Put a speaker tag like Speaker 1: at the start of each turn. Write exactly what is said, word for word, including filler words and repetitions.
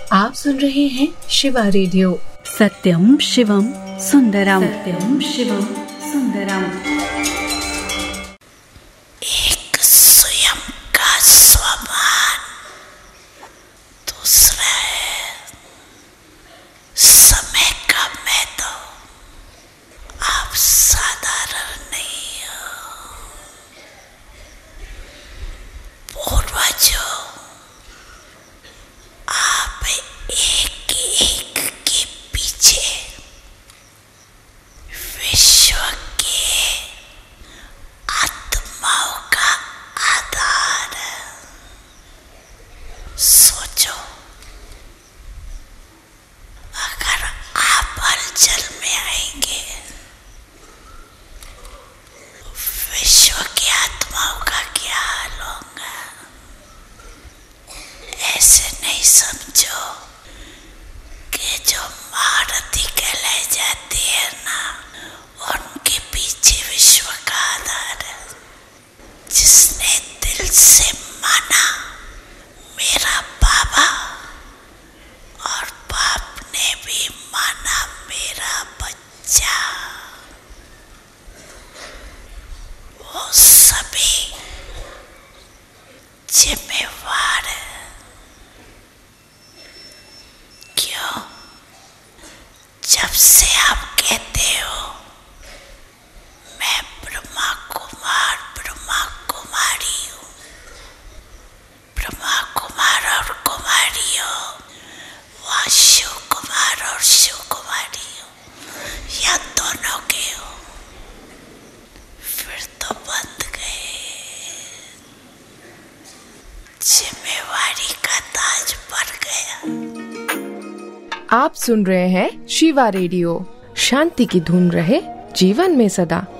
Speaker 1: आप सुन रहे हैं शिवा रेडियो।
Speaker 2: सत्यम शिवम सुंदरम, सत्यम शिवम सुंदरम।
Speaker 3: एक स्वयं का स्वमान, दूसरा है समय का मैं तो आप साधारण नहीं हो। पूर्वजों, आप एक एक के पीछे विश्व के आत्माओं का आधार। सोचो, अगर आप हलचल में आएंगे, विश्व की आत्माओं का क्या हाल होगा? ऐसे नहीं समझो कि जो महारथी कहलाई जाती है ना, उनके पीछे विश्व का आधार है। जिसने दिल से माना मेरा बाबा, और बाप ने भी माना मेरा बच्चा, वो सभी जिम्मेवार है। क्यों? जब से आप कहते हो मैं ब्रह्मा कुमार ब्रह्मा कुमारी हूँ, ब्रह्मा कुमार और कुमारी हो, वहाँ शिव कुमार और शिव कुमारी हो, या दोनों के हो, फिर तो बंद गए। जिम्मेवारी का ताज पर गया।
Speaker 1: आप सुन रहे हैं शिवा रेडियो। शांति की धूम रहे जीवन में सदा।